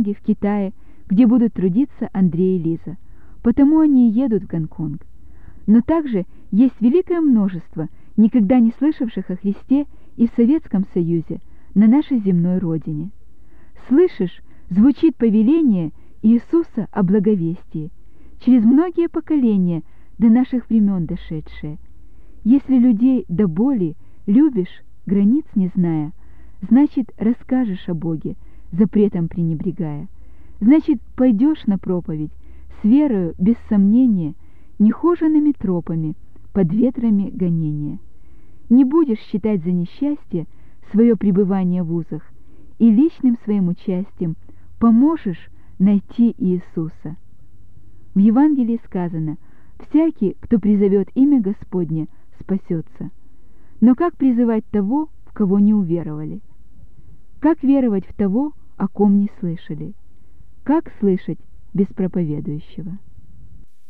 Гонконге, в Китае, где будут трудиться Андрей и Лиза. Потому они и едут в Гонконг. Но также есть великое множество никогда не слышавших о Христе и в Советском Союзе, на нашей земной родине. Слышишь, звучит повеление Иисуса о благовестии, через многие поколения до наших времен дошедшее. Если людей до боли любишь, границ не зная, значит, расскажешь о Боге, запретом пренебрегая. Значит, пойдешь на проповедь с верою, без сомнения, нехоженными тропами, под ветрами гонения. Не будешь считать за несчастье свое пребывание в вузах и личным своим участием поможешь найти Иисуса. В Евангелии сказано: «Всякий, кто призовет имя Господне, спасется». Но как призывать того, в кого не уверовали? Как веровать в того, о ком не слышали? Как слышать без проповедующего?